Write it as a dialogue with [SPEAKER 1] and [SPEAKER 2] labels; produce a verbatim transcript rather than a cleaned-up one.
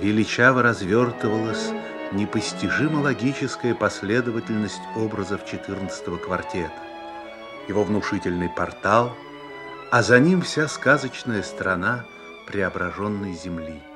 [SPEAKER 1] величаво развертывалась непостижимо логическая последовательность образов четырнадцатого квартета, его внушительный портал, а за ним вся сказочная страна преображенной земли.